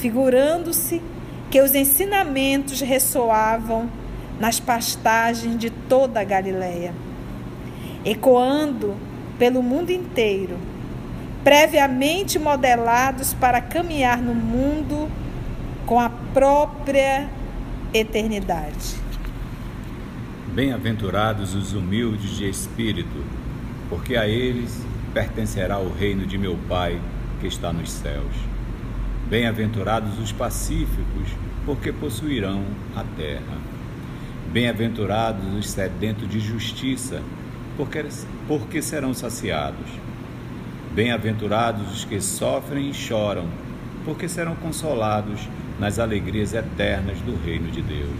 afigurando-se que os ensinamentos ressoavam nas pastagens de toda a Galileia, ecoando pelo mundo inteiro, previamente modelados para caminhar no mundo com a própria eternidade. Bem-aventurados os humildes de espírito, porque a eles pertencerá o reino de meu Pai que está nos céus. Bem-aventurados os pacíficos, porque possuirão a terra. Bem-aventurados os sedentos de justiça, porque serão saciados. Bem-aventurados os que sofrem e choram, porque serão consolados nas alegrias eternas do reino de Deus.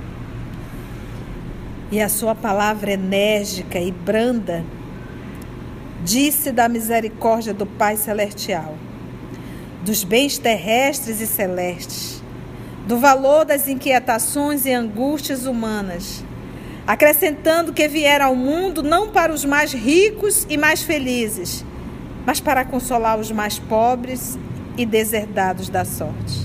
E a sua palavra enérgica e branda disse da misericórdia do Pai Celestial, dos bens terrestres e celestes, do valor das inquietações e angústias humanas, acrescentando que viera ao mundo não para os mais ricos e mais felizes, mas para consolar os mais pobres e deserdados da sorte.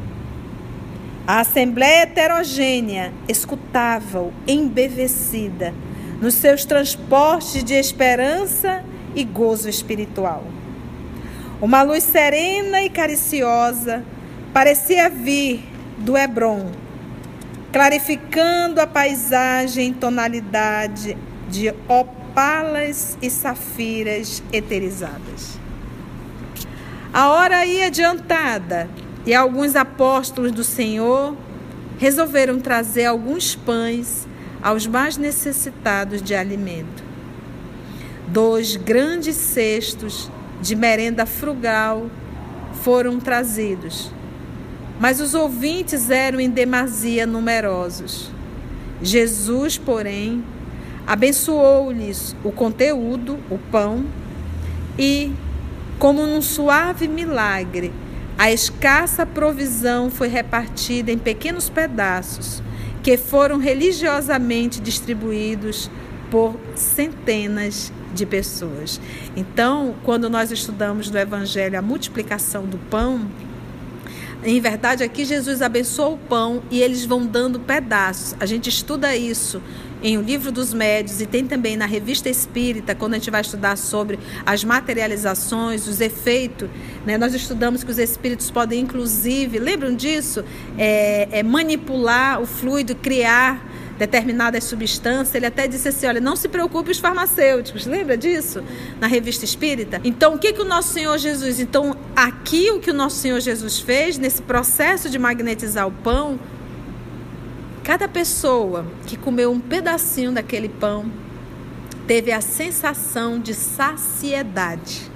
A assembleia heterogênea escutava-o embevecida nos seus transportes de esperança e gozo espiritual. Uma luz serena e cariciosa parecia vir do Hébron, clarificando a paisagem em tonalidade de opalas e safiras eterizadas. A hora ia adiantada e alguns apóstolos do Senhor resolveram trazer alguns pães aos mais necessitados de alimento. 2 grandes cestos de merenda frugal foram trazidos, mas os ouvintes eram em demasia numerosos. Jesus, porém, abençoou-lhes o conteúdo, o pão, e, como num suave milagre, a escassa provisão foi repartida em pequenos pedaços, que foram religiosamente distribuídos por centenas de pessoas. Então, quando nós estudamos no Evangelho a multiplicação do pão, em verdade aqui Jesus abençoa o pão e eles vão dando pedaços. A gente estuda isso em O Livro dos Médiuns e tem também na Revista Espírita, quando a gente vai estudar sobre as materializações, os efeitos, né? Nós estudamos que os espíritos podem, inclusive, lembram disso? Manipular o fluido, criar determinadas substâncias. Ele até disse assim, olha, não se preocupe os farmacêuticos, lembra disso? Na Revista Espírita. Então, o que o nosso Senhor Jesus, aqui o que o nosso Senhor Jesus fez, nesse processo de magnetizar o pão, cada pessoa que comeu um pedacinho daquele pão teve a sensação de saciedade.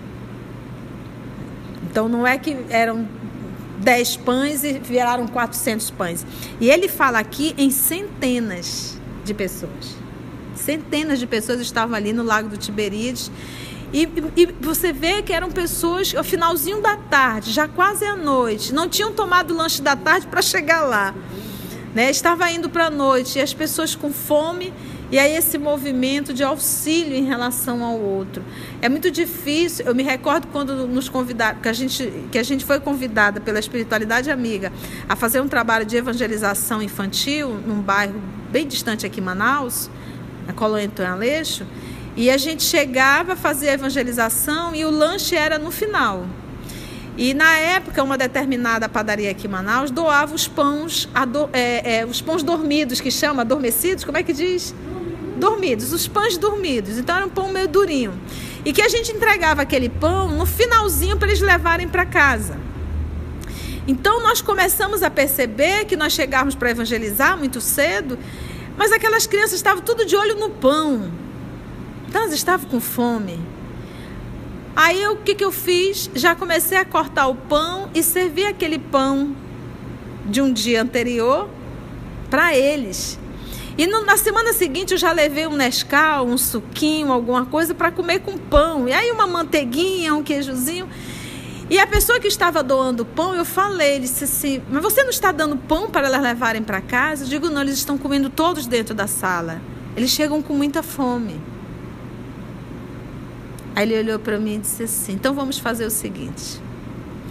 Então, não é que eram 10 pães e viraram 400 pães. E ele fala aqui em centenas de pessoas. Centenas de pessoas estavam ali no Lago do Tiberíades. E você vê que eram pessoas ao finalzinho da tarde, já quase à noite. Não tinham tomado o lanche da tarde para chegar lá, né? Estava indo para a noite e as pessoas com fome. E aí esse movimento de auxílio em relação ao outro. É muito difícil. Eu me recordo quando nos convidaram, que a gente foi convidada pela Espiritualidade Amiga a fazer um trabalho de evangelização infantil num bairro bem distante aqui em Manaus, na Colônia Antônio Aleixo, e a gente chegava a fazer a evangelização e o lanche era no final. E na época, uma determinada padaria aqui em Manaus doava os pães, os pães dormidos, que chama, adormecidos, como é que diz? Dormidos, os pães dormidos. Então era um pão meio durinho. E que a gente entregava aquele pão no finalzinho para eles levarem para casa. Então nós começamos a perceber que nós chegávamos para evangelizar muito cedo, mas aquelas crianças estavam tudo de olho no pão. Então elas estavam com fome. Aí o que eu fiz? Já comecei a cortar o pão e servir aquele pão de um dia anterior para eles. E na semana seguinte eu já levei um Nescau, um suquinho, alguma coisa para comer com pão. E aí uma manteiguinha, um queijozinho. E a pessoa que estava doando o pão, eu falei, ele disse assim, mas você não está dando pão para elas levarem para casa? Eu digo, não, eles estão comendo todos dentro da sala. Eles chegam com muita fome. Aí ele olhou para mim e disse assim, então vamos fazer o seguinte.